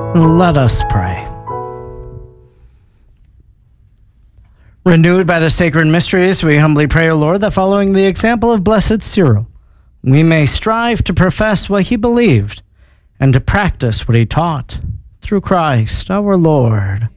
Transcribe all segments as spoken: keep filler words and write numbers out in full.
Let us pray. Renewed by the sacred mysteries, we humbly pray, O Lord, that following the example of Blessed Cyril, we may strive to profess what he believed and to practice what he taught, through Christ our Lord.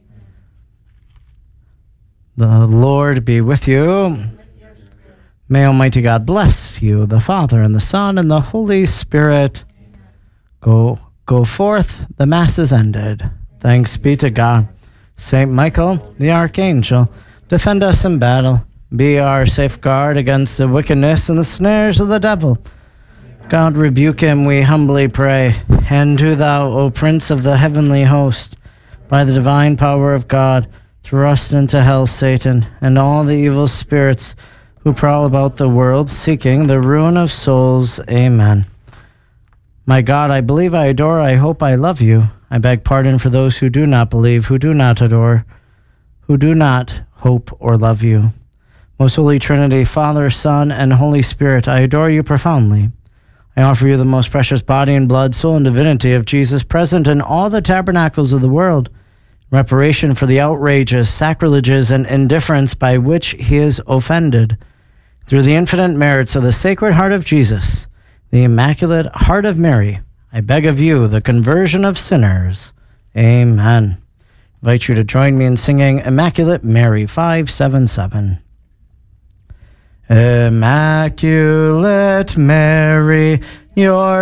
The Lord be with you. May Almighty God bless you, the Father, and the Son, and the Holy Spirit. Go, go forth, the Mass is ended. Thanks be to God. Saint Michael, the Archangel, defend us in battle. Be our safeguard against the wickedness and the snares of the devil. God rebuke him, we humbly pray. And do thou, O Prince of the heavenly host, by the divine power of God, thrust into hell Satan and all the evil spirits who prowl about the world, seeking the ruin of souls. Amen. My God, I believe, I adore, I hope, I love you. I beg pardon for those who do not believe, who do not adore, who do not hope or love you. Most Holy Trinity, Father, Son, and Holy Spirit, I adore you profoundly. I offer you the most precious body and blood, soul, and divinity of Jesus, present in all the tabernacles of the world, in reparation for the outrages, sacrileges, and indifference by which he is offended. Through the infinite merits of the Sacred Heart of Jesus, the Immaculate Heart of Mary, I beg of you the conversion of sinners. Amen. I invite you to join me in singing Immaculate Mary five seven seven. Immaculate Mary, your